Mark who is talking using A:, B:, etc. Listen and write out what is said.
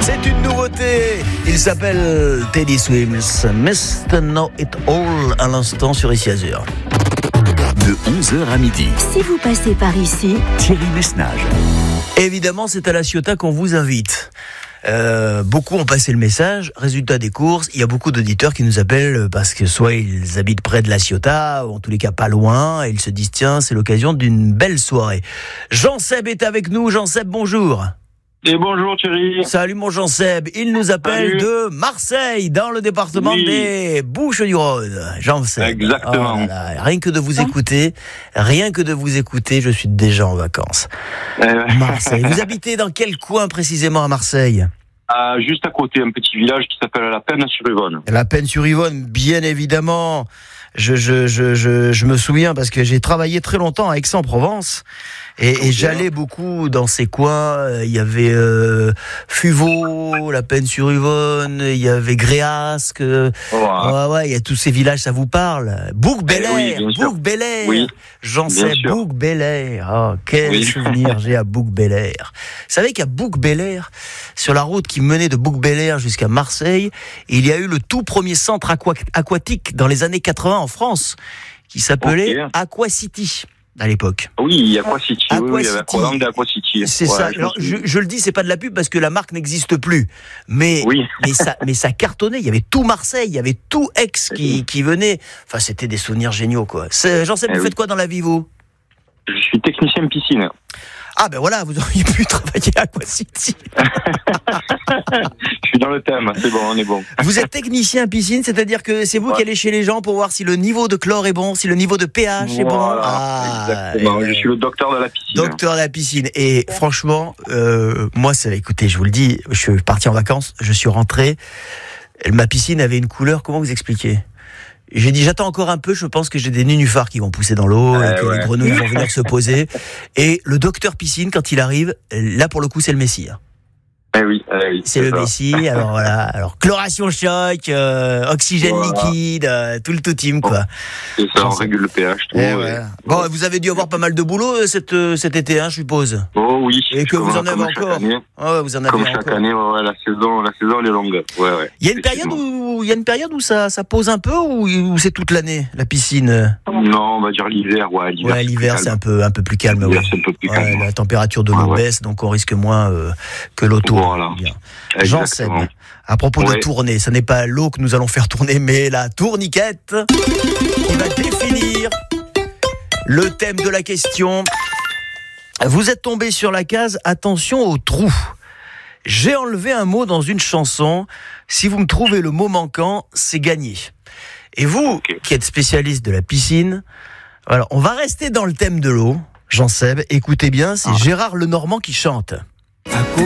A: C'est une nouveauté. Il s'appelle Teddy Swims. Mr. Know It All à l'instant sur Ici Azur.
B: De 11h à midi.
C: Si vous passez par ici,
B: Thierry Messnage.
A: Évidemment, c'est à la Ciotat qu'on vous invite. Beaucoup ont passé le message. Résultat des courses, il y a beaucoup d'auditeurs qui nous appellent parce que soit ils habitent près de la Ciotat, ou en tous les cas pas loin, et ils se disent tiens, c'est l'occasion d'une belle soirée. Jean-Seb est avec nous. Jean-Seb, bonjour.
D: Et bonjour Thierry.
A: Salut mon Jean-Seb. Il nous appelle de Marseille, dans le département des Bouches-du-Rhône. Jean-Seb.
D: Exactement.
A: Oh là là. Rien que de vous écouter, je suis déjà en vacances. Marseille. Vous habitez dans quel coin précisément à Marseille ?
D: Juste à côté, un petit village qui s'appelle La Penne-sur-Yvonne.
A: La Penne-sur-Yvonne, bien évidemment. Je me souviens parce que j'ai travaillé très longtemps à Aix-en-Provence et j'allais beaucoup dans ces coins. Il y avait Fuveau, La Penne-sur-Yvonne, il y avait Gréasque. Ouais, il y a tous ces villages, ça vous parle. Bouc-Bel-Air, Bouc-Bel-Air. Oui, Jean-Seb, Bouc-Bel-Air. Oh, quel souvenir j'ai à Bouc-Bel-Air. Vous savez qu'à Bouc-Bel-Air, sur la route qui menait de Bouc-Bel-Air jusqu'à Marseille, il y a eu le tout premier centre aquatique dans les années 80 en France, qui s'appelait Aquacity à l'époque.
D: Oui, Aquacity. Oui, il y avait Aqualand et Aquacity.
A: C'est ça. Alors, je le dis, c'est pas de la pub parce que la marque n'existe plus. Mais ça cartonnait. Il y avait tout Marseille, il y avait tout Aix qui venait. Enfin, c'était des souvenirs géniaux, quoi. Jean-Seb, vous faites quoi dans la vie, vous ?
D: Je suis technicien piscine.
A: Ah ben voilà, vous auriez pu travailler à Aquacity.
D: Je suis dans le thème, c'est bon, on est bon.
A: Vous êtes technicien piscine, c'est-à-dire que c'est vous qui allez chez les gens pour voir si le niveau de chlore est bon, si le niveau de pH est bon.
D: Exactement, je suis le docteur de la piscine.
A: Docteur de la piscine. Et franchement, moi, écoutez, je vous le dis, je suis parti en vacances, je suis rentré, ma piscine avait une couleur, comment vous expliquer ? J'ai dit, j'attends encore un peu, je pense que j'ai des nénuphars qui vont pousser dans l'eau et que les grenouilles vont venir se poser. Et le docteur piscine, quand il arrive, là, pour le coup, c'est le Messie. C'est le Messie, alors voilà. Alors, chloration choc, oxygène liquide, tout le tout team, quoi.
D: C'est ça, on régule le pH. Tout,
A: Bon, vous avez dû avoir pas mal de boulot cet été, hein, je suppose.
D: Oh oui.
A: Et que vous en avez encore. Vous en avez
D: comme
A: encore.
D: chaque année, la saison elle est longue.
A: Il y a une période où ça pose un peu ou c'est toute l'année, la piscine?
D: Non, on va dire l'hiver,
A: l'hiver c'est un peu plus calme.
D: L'hiver, c'est un peu plus calme.
A: La température de l'eau baisse, donc on risque moins que l'automne.
D: Voilà.
A: Jean-Seb, à propos de tourner, ce n'est pas l'eau que nous allons faire tourner, mais la tourniquette qui va définir le thème de la question. Vous êtes tombé sur la case « Attention au trou ». J'ai enlevé un mot dans une chanson. Si vous me trouvez le mot manquant, c'est gagné. Et vous, qui êtes spécialiste de la piscine, alors on va rester dans le thème de l'eau. Jean-Seb, écoutez bien, c'est Gérard Lenormand qui chante.